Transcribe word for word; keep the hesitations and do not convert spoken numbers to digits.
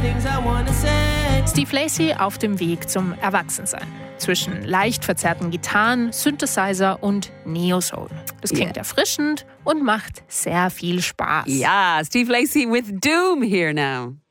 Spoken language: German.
Steve Lacy auf dem Weg zum Erwachsensein. Zwischen leicht verzerrten Gitarren, Synthesizer und Neo-Soul. Das klingt Yeah. erfrischend und macht sehr viel Spaß. Yeah, Steve Lacy with Doom here now.